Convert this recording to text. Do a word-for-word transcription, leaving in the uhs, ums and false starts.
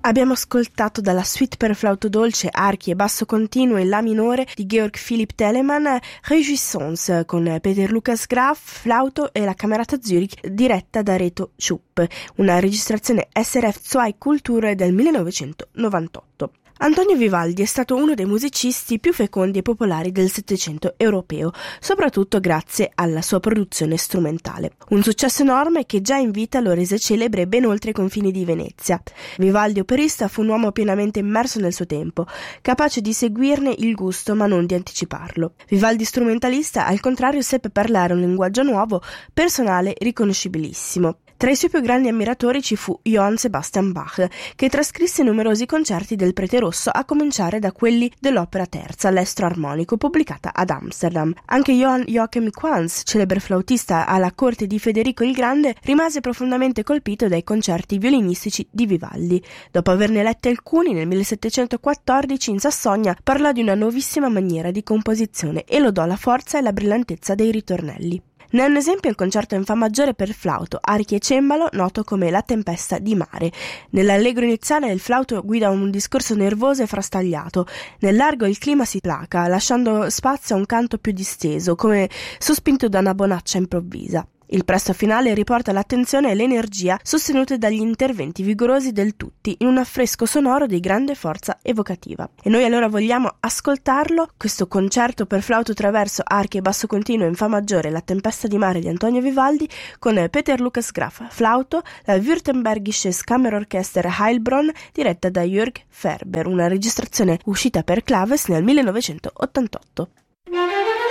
Abbiamo ascoltato dalla suite per flauto dolce, archi e basso continuo in La minore di Georg Philipp Telemann Réjouissance con Peter Lukas Graf, flauto e la Camerata Zurich diretta da Reto Schupp, una registrazione S R F zwei Kultur del millenovecentonovantotto. Antonio Vivaldi è stato uno dei musicisti più fecondi e popolari del Settecento europeo, soprattutto grazie alla sua produzione strumentale. Un successo enorme che già in vita lo rese celebre ben oltre i confini di Venezia. Vivaldi operista fu un uomo pienamente immerso nel suo tempo, capace di seguirne il gusto ma non di anticiparlo. Vivaldi strumentalista, al contrario, seppe parlare un linguaggio nuovo, personale, riconoscibilissimo. Tra i suoi più grandi ammiratori ci fu Johann Sebastian Bach, che trascrisse numerosi concerti del Prete Rosso, a cominciare da quelli dell'Opera Terza, l'estro armonico, pubblicata ad Amsterdam. Anche Johann Joachim Quantz, celebre flautista alla corte di Federico il Grande, rimase profondamente colpito dai concerti violinistici di Vivaldi. Dopo averne letti alcuni, nel millesettecentoquattordici in Sassonia parlò di una nuovissima maniera di composizione e lodò la forza e la brillantezza dei ritornelli. Ne è un esempio il concerto in fa maggiore per flauto, archi e cembalo, noto come La tempesta di mare. Nell'allegro iniziale il flauto guida un discorso nervoso e frastagliato, nel largo il clima si placa, lasciando spazio a un canto più disteso, come sospinto da una bonaccia improvvisa. Il presto finale riporta l'attenzione e l'energia sostenute dagli interventi vigorosi del tutti in un affresco sonoro di grande forza evocativa. E noi allora vogliamo ascoltarlo, questo concerto per flauto traverso, archi e basso continuo in fa maggiore, La tempesta di mare di Antonio Vivaldi, con Peter Lukas Graf, flauto, la Württembergisches Kammerorchester Heilbronn diretta da Jörg Ferber, una registrazione uscita per Claves nel millenovecentottantotto.